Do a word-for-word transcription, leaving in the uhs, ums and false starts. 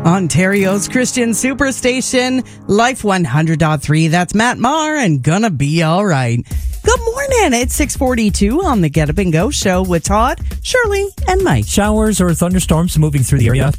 Ontario's Christian Superstation, Life one hundred point three. That's Matt Maher and Gonna Be Alright. Good morning. It's six forty-two on the Get Up and Go show with Todd, Shirley, and Mike. Showers or thunderstorms moving through the area.